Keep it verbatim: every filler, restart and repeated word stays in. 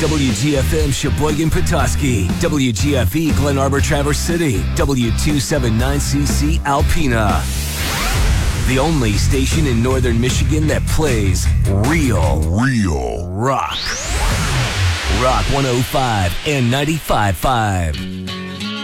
W G F M Sheboygan Petoskey, W G F E Glen Arbor Traverse City, W two seventy-nine C C Alpena. The only station in northern Michigan that plays real, real rock. Rock one oh five and ninety-five point five.